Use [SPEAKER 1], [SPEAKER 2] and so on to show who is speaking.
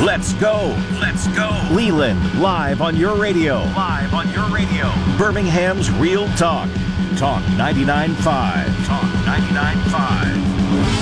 [SPEAKER 1] Let's go. Let's go. Leland, live on your radio. Live on your radio. Birmingham's Real Talk. Talk 99.5. Talk 99.5.